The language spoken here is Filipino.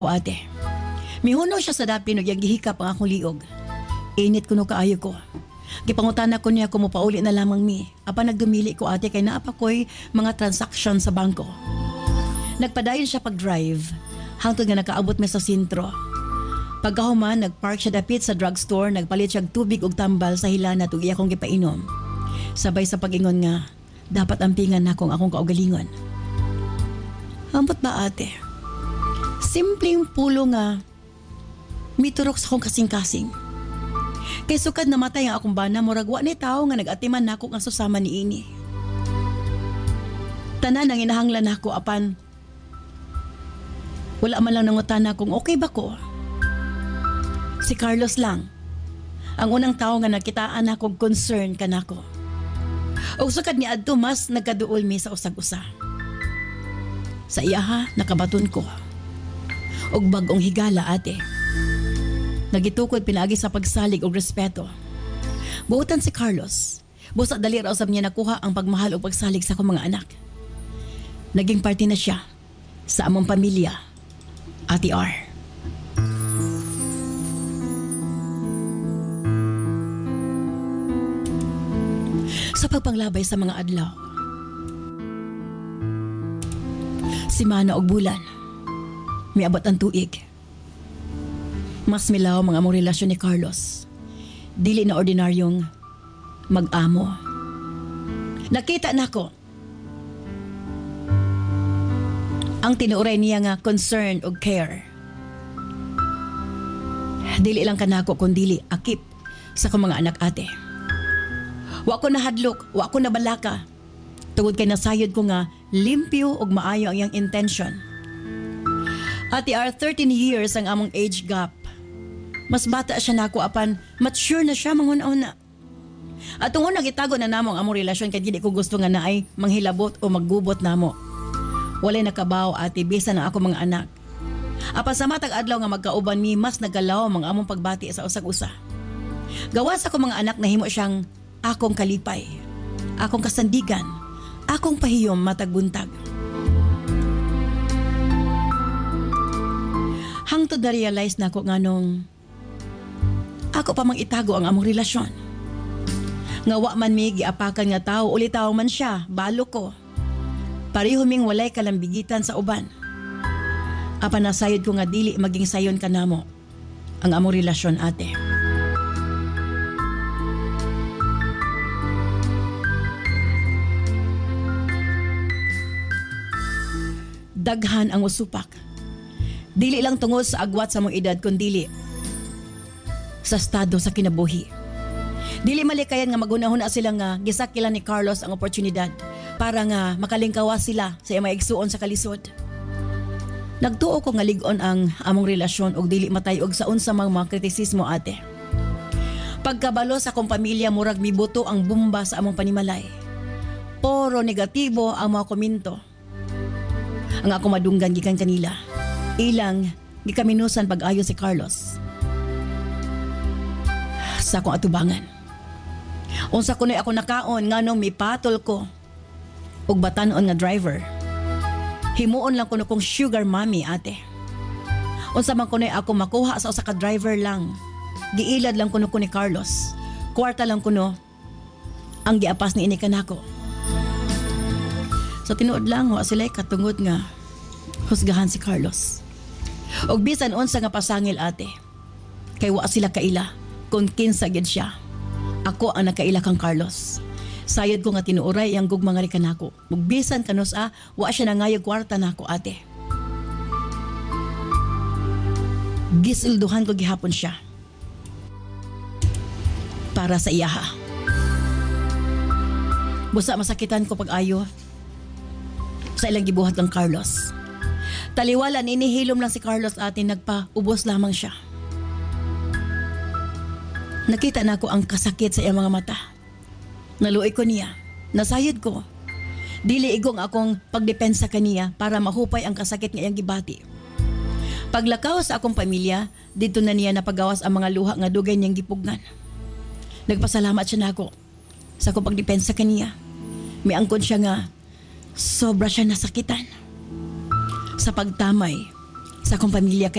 O ate, mihuno siya sa dapi no gihikap ang akong liog. Init kuno kaayo ko. Gipangutana ko niya kung mopauli na lamang mi. Apan nagdumili ko ate kay naapa ko'y mga transaction sa bangko. Nagpadayon siya pag-drive hangtod nga nakaabot mi sa sentro. Pagkahuman, nagpark siya dapit sa drugstore, nagpalit siya tubig ug tambal sa hilana ug iya kong gipainom. Sabay sa pag-ingon nga, dapat ampingan na akong kaugalingon. Ambot ba ate? Simpleng pulo nga miturok sa akong kasing-kasing. Kay sukad namatay ang akong bana, murag wa ni tao nga nag-atiman nako nga susama ni ini. Tanan ang inahanglan nako apan wala man lang nangutana kung okay ba ko. Si Carlos lang ang unang tao nga nakitaan akong concern kanako. Og sukad ni adto mas nagkaduol mi sa usag-usa. Sa iyaha nakabaton ko. Og bagong higala ate. Nagitukod pinaagi sa pagsalig og respeto. Buotan si Carlos. Busa dali ra usab niya nakuha ang pagmahal og pagsalig sa akong mga anak. Naging parte na siya sa among pamilya, Ate R. Sa pagpanglabay sa mga adlaw, simana og bulan, miabot ang tuig. Mas milaw mga among relasyon ni Carlos. Dili na ordinaryong mag-amo. Nakita nako ang tinuray niya nga concern ug care. Dili lang kanako kundi akip sa akong mga anak ate. Wa ko nahadlok, wa ko nabalaka. Tungod kay nasayod ko nga limpyo ug maayo ang iyang intention. Ate R, 13 years ang among age gap. Mas bata siya nako apan mature na siya manghuna-una. At tungod nagitago na namo ang among relasyon kay dili ko gusto nga naay manghilabot o maggubot namo. Walay nakabaw ate bisan ang ako mga anak. Apan sa matag adlaw nga magkauban mi mas nagalaw ang among pagbati sa usag-usa. Gawas ako mga anak nahimo siyang akong kalipay, akong kasandigan, akong pahiyom matag buntag. Hangtod na realize na ako nga nung ako pa mang itago ang among relasyon. Nga wa man mi giapakan nga tao, ulitaw man siya, balo ko. Pareho ming walay kalambigitan sa uban. Apan nasayod ko nga dili maging sayon ka namo ang among relasyon ate. Daghan ang usupak. Dili lang tungod sa agwat sa mong edad kundi sa estado sa kinabuhi. Dili malikayan nga magunahon sila nga gisakilan ni Carlos ang oportunidad para nga makalingkawas sila sa iyang maigsuon sa kalisod. Nagtuo ko nga ligon ang among relasyon og dili matayog sa unsa mang mga kritisismo ate. Pagkabalo sa akong pamilya murag mibuto ang bomba sa among panimalay. Puro negatibo ang mga komento. Ang ako madunggan gikan kanila. Ilang gikaminusan pag-ayo si Carlos sa akong atubangan. Unsa kunoy ako nakaon nganong mipatol ko og batan-on nga driver. Himuon lang kuno kong sugar mommy ate. Unsa man kunoy ako makuha sa usa ka driver lang. Giilad lang kuno ko ni Carlos. Kwarta lang kuno ang giapas ni ini kanako. Sa tinuod lang wa sila katungod nga husgahan si Carlos. Og bisan unsa nga pasangil ate. Kay wa sila kaila kung kinsa gid siya. Ako ang nakaila kang Carlos. Sayod ko nga tinuoray ang gugma nga kanako. Mugbisan kanos wa siya nangayog kwarta nako ate. Gisilduhan ko gihapon siya. Para sa iyaha. Busa masakitan ko pag-ayo sa ilang gibuhat ng Carlos. Taliwala ninihilom lang si Carlos ate, nagpa-ubos lamang siya. Nakita na ko ang kasakit sa iyang mga mata. Naluoy ko niya. Nasayod ko. Dili igong akong pagdepensa kaniya para mahupay ang kasakit ng iyang gibati. Paglakaw sa akong pamilya, dito na niya napagawas ang mga luha nga dugay niyang gipugnan. Nagpasalamat siya nako sa akong pagdepensa kaniya. May angkon siya nga sobra siya nasakitan sa pagtamay sa akong pamilya.